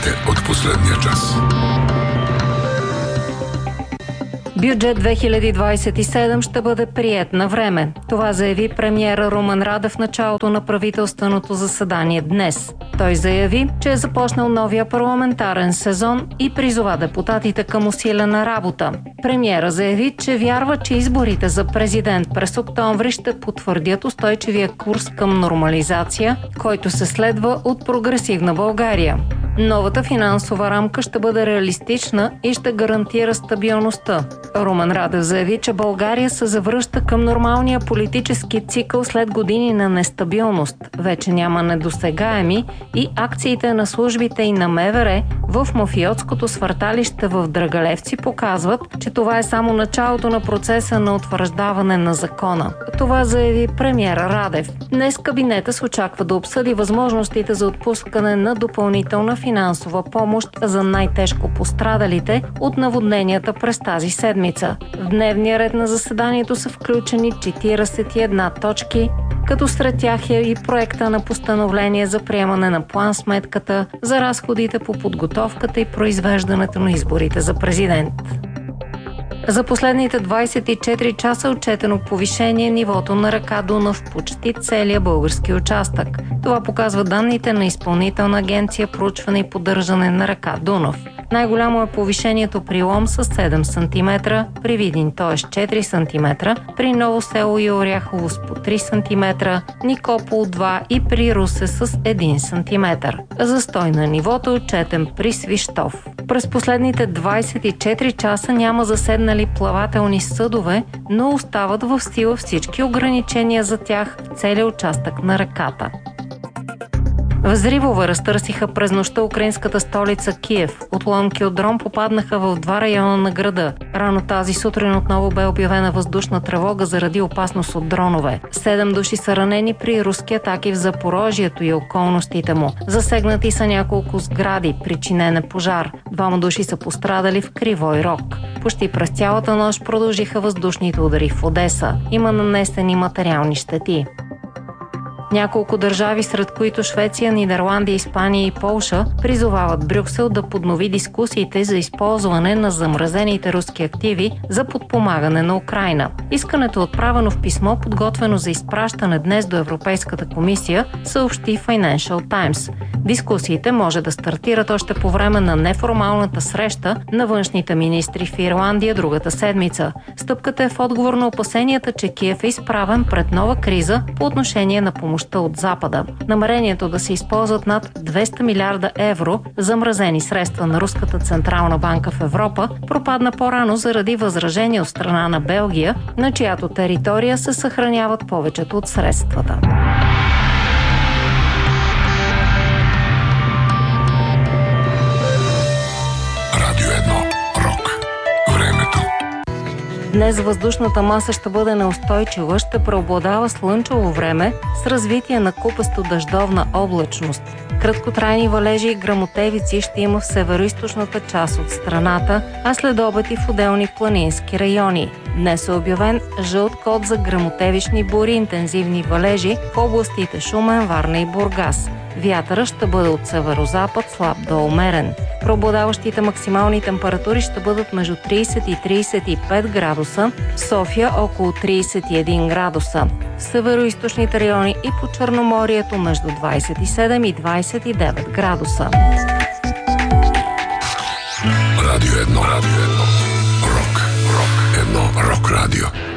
Новините от последния час. Бюджет 2027 ще бъде приет на време. Това заяви премиера Румен Радев в началото на правителственото заседание днес. Той заяви, че е започнал новия парламентарен сезон и призова депутатите към усилена работа. Премиера заяви, че вярва, че изборите за президент през октомври ще потвърдят устойчивия курс към нормализация, който се следва от прогресивна България. Новата финансова рамка ще бъде реалистична и ще гарантира стабилността. Румен Радев заяви, че България се завръща към нормалния политически цикъл след години на нестабилност. Вече няма недосегаеми и акциите на службите и на МВР в мафиотското свърталище в Драгалевци показват, че това е само началото на процеса на утвърждаване на закона. Това заяви премиера Радев. Днес кабинета се очаква да обсъди възможностите за отпускане на допълнителна финансова помощ за най-тежко пострадалите от наводненията през тази седмица. В дневния ред на заседанието са включени 41 точки, като сред тях е и проекта на постановление за приемане на план-сметката за разходите по подготовката и произвеждането на изборите за президент. За последните 24 часа отчетено повишение нивото на река Дунав в почти целия български участък. Това показва данните на Изпълнителна агенция проучване и поддържане на река Дунав. Най-голямо е повишението при Лом с 7 см, при Видин, т.е. 4 см, при Ново село и Оряхово с по 3 см, Никопол 2 и при Русе с 1 см. Застой на нивото е отчетен при Свищов. През последните 24 часа няма заседнали плавателни съдове, но остават в сила всички ограничения за тях в целия участък на реката. Взривове разтърсиха през нощта украинската столица Киев. Отломки от дрон попаднаха в 2 района на града. Рано тази сутрин отново бе обявена въздушна тревога заради опасност от дронове. 7 души са ранени при руски атаки в Запорожието и околностите му. Засегнати са няколко сгради, причинен е пожар. 2 души са пострадали в Кривой Рог. Почти през цялата нощ продължиха въздушните удари в Одеса. Има нанесени материални щети. Няколко държави, сред които Швеция, Нидерландия, Испания и Полша, призовават Брюксел да поднови дискусиите за използване на замразените руски активи за подпомагане на Украйна. Искането е отправено в писмо, подготвено за изпращане днес до Европейската комисия, съобщи Financial Times. Дискусиите може да стартират още по време на неформалната среща на външните министри в Ирландия другата седмица. Стъпката е в отговор на опасенията, че Киев е изправен пред нова криза по отношение на помощта от Запада. Намерението да се използват над 200 милиарда евро замразени средства на Руската централна банка в Европа пропадна по-рано заради възражение от страна на Белгия, на чиято територия се съхраняват повечето от средствата. Днес въздушната маса ще бъде неустойчива, ще преобладава слънчево време с развитие на купесто дъждовна облачност. Краткотрайни валежи и гръмотевици ще има в североизточната част от страната, а след обед и в отделни планински райони. Днес е обявен жълт код за гръмотевични бури и интензивни валежи в областите Шумен, Варна и Бургас. Вятърът ще бъде от северозапад слаб до умерен. Преобладаващите максимални температури ще бъдат между 30 и 35 градуса, в София около 31 градуса. В североизточните райони и по Черноморието между 27 и 29 градуса. Радио 1. Рок. Рок радио.